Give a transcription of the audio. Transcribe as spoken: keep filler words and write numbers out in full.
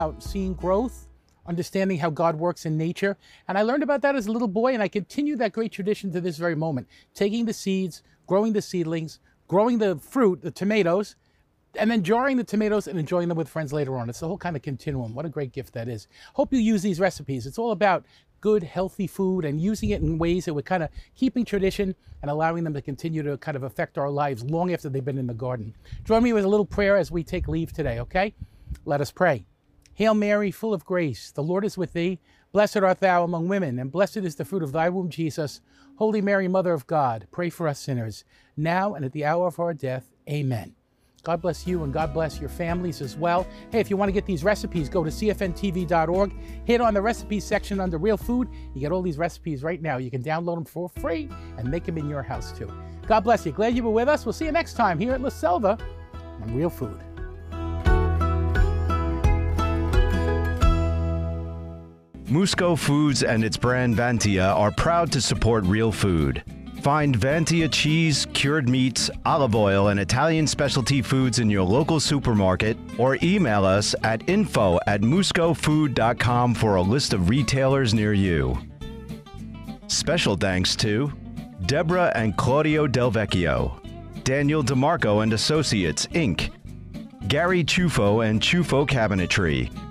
about seeing growth, understanding how God works in nature. And I learned about that as a little boy, and I continue that great tradition to this very moment. Taking the seeds, growing the seedlings, growing the fruit, the tomatoes, and then jarring the tomatoes and enjoying them with friends later on. It's the whole kind of continuum. What a great gift that is. Hope you use these recipes. It's all about good, healthy food and using it in ways that we're kind of keeping tradition and allowing them to continue to kind of affect our lives long after they've been in the garden. Join me with a little prayer as we take leave today, okay? Let us pray. Hail Mary, full of grace, the Lord is with thee. Blessed art thou among women, and blessed is the fruit of thy womb, Jesus. Holy Mary, Mother of God, pray for us sinners, now and at the hour of our death. Amen. God bless you, and God bless your families as well. Hey, if you want to get these recipes, go to C F N T V dot org. Hit on the recipes section under Real Food. You get all these recipes right now. You can download them for free and make them in your house too. God bless you. Glad you were with us. We'll see you next time here at La Selva on Real Food. Musco Foods and its brand Vantia are proud to support Real Food. Find Vantia cheese, cured meats, olive oil, and Italian specialty foods in your local supermarket, or email us at info at musco food dot com for a list of retailers near you. Special thanks to Deborah and Claudio Del Vecchio, Daniel DeMarco and Associates, Incorporated, Gary Chufo and Chufo Cabinetry,